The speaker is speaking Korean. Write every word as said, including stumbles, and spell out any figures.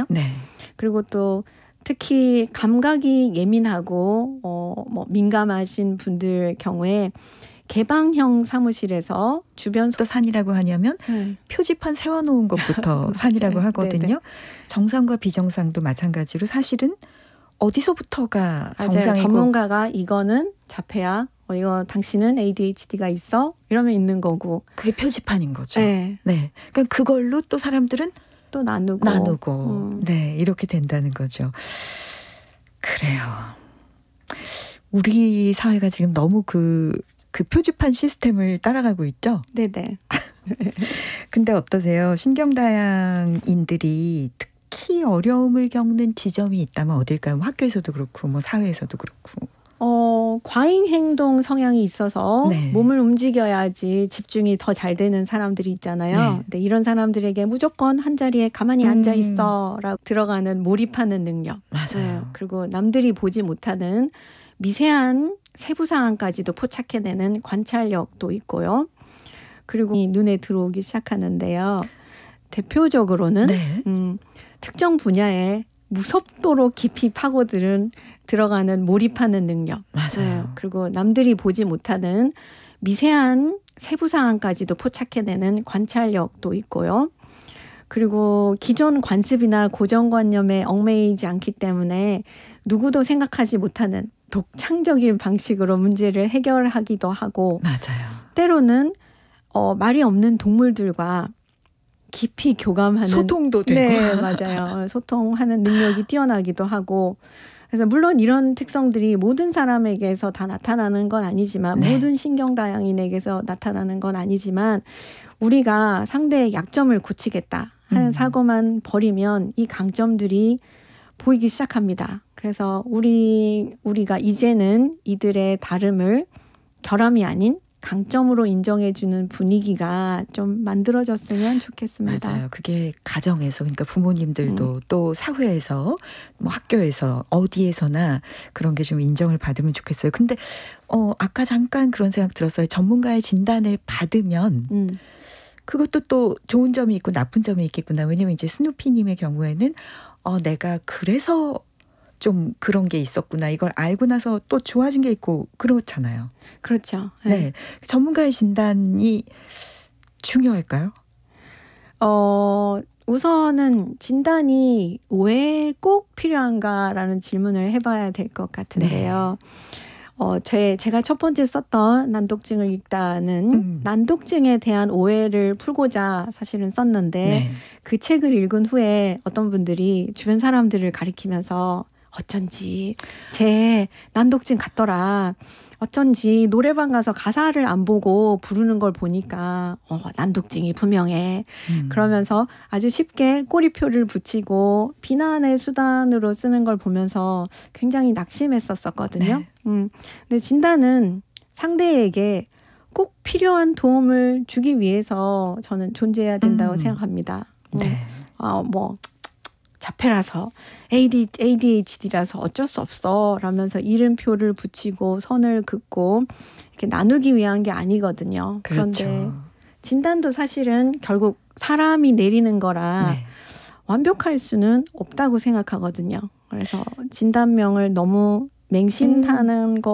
네. 그리고 또 특히 감각이 예민하고 어, 뭐 민감하신 분들 경우에 개방형 사무실에서 주변 또 산이라고 하냐면 네. 표지판 세워놓은 것부터 산이라고 하거든요. 네네. 정상과 비정상도 마찬가지로 사실은 어디서부터가 맞아요. 정상이고. 전문가가 이거는 자폐야. 어, 이거 당신은 에이디에이치디가 있어? 이러면 있는 거고. 그게 표지판인 거죠. 네. 네. 그러니까 그걸로 또 사람들은 또 나누고. 나누고. 음. 네. 이렇게 된다는 거죠. 그래요. 우리 사회가 지금 너무 그, 그 표지판 시스템을 따라가고 있죠? 네네. 근데 어떠세요? 신경다양인들이 특히 어려움을 겪는 지점이 있다면 어딜까요? 뭐 학교에서도 그렇고 뭐 사회에서도 그렇고. 어, 과잉 행동 성향이 있어서 네. 몸을 움직여야지 집중이 더 잘 되는 사람들이 있잖아요. 네. 근데 이런 사람들에게 무조건 한 자리에 가만히 음. 앉아 있어라고 들어가는 몰입하는 능력. 맞아요. 네. 그리고 남들이 보지 못하는 미세한 세부 상황까지도 포착해내는 관찰력도 있고요. 그리고 눈에 들어오기 시작하는데요. 대표적으로는 네. 음, 특정 분야에 무섭도록 깊이 파고들은 들어가는 몰입하는 능력. 맞아요. 네. 그리고 남들이 보지 못하는 미세한 세부 상황까지도 포착해내는 관찰력도 있고요. 그리고 기존 관습이나 고정관념에 얽매이지 않기 때문에 누구도 생각하지 못하는 독창적인 방식으로 문제를 해결하기도 하고, 맞아요. 때로는 어, 말이 없는 동물들과 깊이 교감하는 소통도 되고. 네, 맞아요. 소통하는 능력이 뛰어나기도 하고. 그래서 물론 이런 특성들이 모든 사람에게서 다 나타나는 건 아니지만 네. 모든 신경다양인에게서 나타나는 건 아니지만 우리가 상대의 약점을 고치겠다 하는 음. 사고만 버리면 이 강점들이 보이기 시작합니다. 그래서 우리 우리가 이제는 이들의 다름을 결함이 아닌 강점으로 인정해주는 분위기가 좀 만들어졌으면 좋겠습니다. 맞아요. 그게 가정에서, 그러니까 부모님들도 음. 또 사회에서, 뭐 학교에서, 어디에서나 그런 게 좀 인정을 받으면 좋겠어요. 근데 어 아까 잠깐 그런 생각 들었어요. 전문가의 진단을 받으면 음. 그것도 또 좋은 점이 있고 나쁜 점이 있겠구나. 왜냐면 이제 스누피님의 경우에는 어 내가 그래서 좀 그런 게 있었구나. 이걸 알고 나서 또 좋아진 게 있고 그렇잖아요. 그렇죠. 네. 네. 전문가의 진단이 중요할까요? 어, 우선은 진단이 왜 꼭 필요한가라는 질문을 해봐야 될 것 같은데요. 어, 제, 제가 첫 번째 썼던 난독증을 읽다는 음. 난독증에 대한 오해를 풀고자 사실은 썼는데 네. 그 책을 읽은 후에 어떤 분들이 주변 사람들을 가리키면서 어쩐지 쟤 난독증 같더라. 어쩐지 노래방 가서 가사를 안 보고 부르는 걸 보니까 어, 난독증이 분명해. 음. 그러면서 아주 쉽게 꼬리표를 붙이고 비난의 수단으로 쓰는 걸 보면서 굉장히 낙심했었거든요. 네. 음, 근데 진단은 상대에게 꼭 필요한 도움을 주기 위해서 저는 존재해야 된다고 음. 생각합니다. 음, 네. 어, 뭐 자폐라서 에이디에이치디라서 어쩔 수 없어 라면서 이름표를 붙이고 선을 긋고 이렇게 나누기 위한 게 아니거든요. 그렇죠. 그런데 진단도 사실은 결국 사람이 내리는 거라 네. 완벽할 수는 없다고 생각하거든요. 그래서 진단명을 너무 맹신하는 거